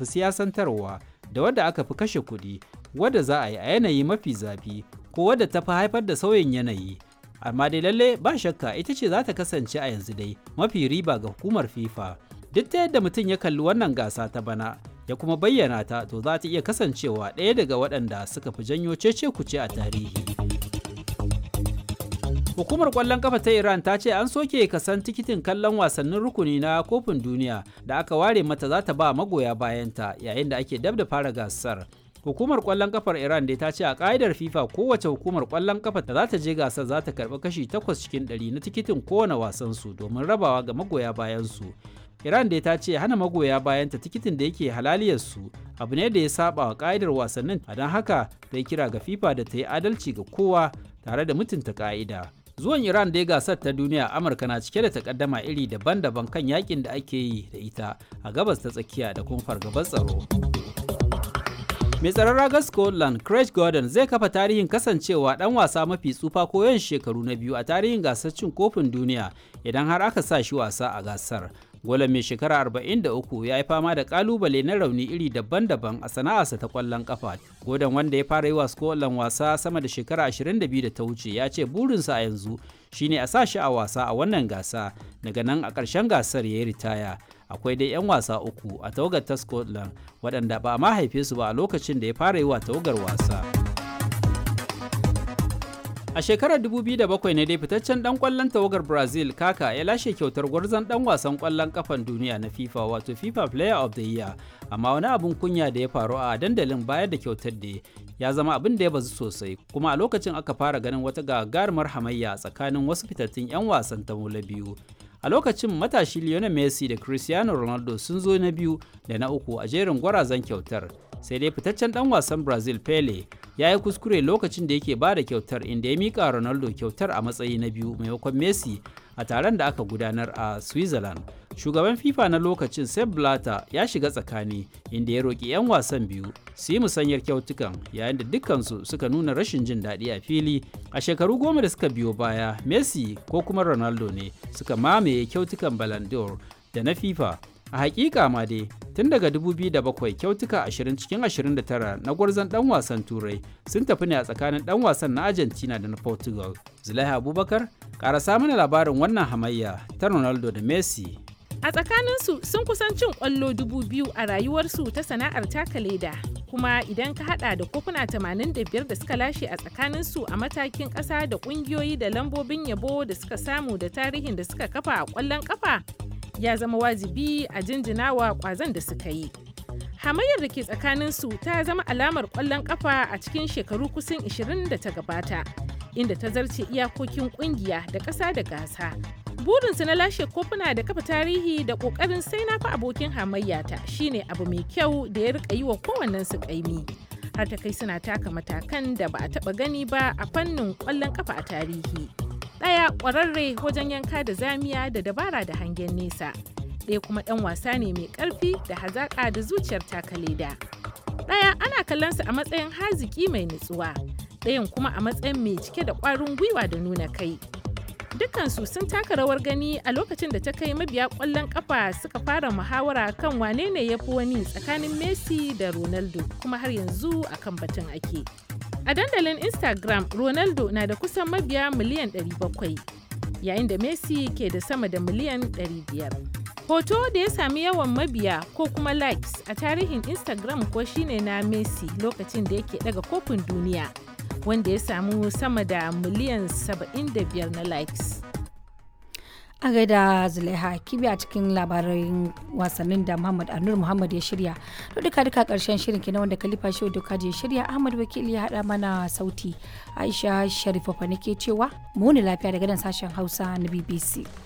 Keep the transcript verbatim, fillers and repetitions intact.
fi siyasantarwa da wadda aka fi kashe kuɗi, wadda za a yi a yanayi mafi zafi ko wadda ta fi haifar da sauyin yanayi. Amma dai lalle ba shakka ita ce za ta kasance a yanzu dai mafi riba ga hukumar FIFA. Duk ta yadda mutum ya kalli wannan gasa ta bana ya kuma bayyana ta, to za ta iya kasancewa ɗaya daga waɗanda suka fi janyo cece-kuce a tarihi. Hukumar ƙwallon ƙafa ta Iran ta ce an soke kasan tikitin kallon wasannin rukuni na kofin duniya da aka ware mata za ta ba magoya bayanta yayin da ake dab da fara gasar. Hukumar ƙwallon ƙafar Iran dai ta ce a ƙa'idar FIFA kowace hukumar ƙwallon ƙafa da za ta je gasar za ta karɓi kashi takwas cikin ɗari na tikitin kowane wasansu domin rabawa ga magoya bayansu. Iran dai ta ce hana magoya bayanta tikitin da yake halaliyarsu abu ne da ya saba wa ƙa'idar wasannin, a don haka ta yi kira ga FIFA da ta yi adalci ga kowa tare da mutunta ƙa'ida. Zuwan Iran dai gasar ta duniya, Amurka na cike da takaddama iri daban-daban kan yakin da ake yi da ita a gabas ta tsakiya da kuma fargabar tsaro. Mai tsaron ragar Scotland, Craig Gordon zai kafa tarihin kasancewa ɗan wasa mafi tsufa ko yawan shekaru na biyu a tarihin gasar cin kofin duniya idan har aka sa shi wasa a gasar. Golan mai shekara arba'in da uku ya yi fama da kalubale na rauni iri daban-daban a sana'arsa ta kwallon kafa. Gordon, wanda ya fara yi wa Scotland wasa sama da shekara ashirin da biyu da ta wuce, ya ce burinsa a yanzu shine a sa shi a wasa a wannan gasa, daga nan a ƙarshen gasar ya yi ritaya. Akwai dai 'yan wasa uku a tawagar ta Scotland waɗanda ba a ma haife su ba a lokacin da ya fara yi wa tawagar wasa. A shekarar dubu biyu da bakwai ne dai fitaccen dan kwallon tawagar Brazil Kaka ya lashe kyautar gwarzon dan wasan kwallon kafan duniya na FIFA, wato FIFA Player of the Year, amma wani abun kunya da ya faru a dandalin bayar da kyautar da ya zama abin da ya bazu sosai, kuma a lokacin aka fara ganin wata gagarumar hamayya tsakanin wasu fitattun 'yan wasan tamola biyu. A lokacin matashi Lionel Messi da Cristiano Ronaldo sun zo na biyu da na uku a jerin gwarazan kyautar, sai dai fitaccen dan wasan Brazil Pele ya yi kuskure lokacin da yake ba da kyautar, inda ya mika Ronaldo kyautar a matsayi na biyu maimakon Messi a taron da aka gudanar a Switzerland. Shugaban FIFA na lokacin Sepp Blatter ya shiga tsakani, inda ya roƙi 'yan wasan biyu su yi musanyar kyautukan, yayin da dukkansu suka nuna rashin jin daɗi a fili. A shekaru goma da suka biyo baya, Messi ko kuma Ronaldo ne suka mamaye kyautukan Ballon d'Or da na FIFA. A hakika ma dai tun daga dubu biyu da bakwai kyautuka ashirin cikin ashirin da tara na gwarzon dan wasan Turai sun tafi ne a tsakanin dan wasan na Argentina da na Portugal. Zulaiha Abubakar, karasa mana labarin wannan hamayya ta Ronaldo da Messi. A tsakaninsu sun kusan cin ƙwallo dubu biyu a rayuwarsu ta sana'ar taka leda, kuma idan ka hada da kofuna tamanin da biyar da suka lashe a tsakaninsu a matakin ƙasa da ƙungiyoyi da lambobin yabo da suka samu da tarihin da suka kafa a ƙwallon ƙafa, ya zama wajibi a jinjinawa kwazon da suka yi. Hamayyar da ke tsakaninsu ta zama alamar ƙwallon ƙafa a cikin shekaru kusan ashirin da ta gabata, inda ta zarce iyakokin ƙungiya da ƙasa da gasa. Burinsu na lashe kofuna da kafa tarihi da ƙoƙarin sai na fi abokin hamayyata shine abu mai kyau da ya rika yi wa kowannen su ƙaimi. Har ta kai suna taka matakan da ba a taɓa gani ba a fannin ƙwallon ƙafa a tarihi. Ɗaya ƙwararre wajen yanka da zamiya da dabara da hangen nesa, ɗaya kuma ɗan wasa ne mai ƙarfi da hazaƙa da zuciyar taka leda. Ɗaya ana kallonsa a matsayin haziki mai nutsuwa, ɗayan kuma a matsayin mai cike da ƙwarin gwiwa da nuna kai. Dukansu sun taka rawar gani a lokacin da ta kai mabiya ƙwallon ƙafa suka fara muhawara kan wane ne ya fi wani tsakanin Messi da Ronaldo, kuma har yanzu akan batun ake. A dandalin Instagram, Ronaldo na da kusan mabiya miliyan ɗari bakwai, yayin da Messi ke da sama da miliyan ɗari biyar. Hoto da ya sami yawan mabiya ko kuma likes a tarihin Instagram ko shine na Messi lokacin da yake daga kofin duniya, wanda ya samu sama da miliyan saba'in da biyar na likes. A gaida Zulaiha Kibi a cikin labaran wasannin da Muhammad Anur Muhammad ya shirya. To duka duka karshen shirin kenan wanda Khalifa Shehu Doka je shirya, Ahmad Wakil ya hada mana sauti. Aisha Sharifa fa nake cewa mu ne lafiya daga nan sashen Hausa na B B C.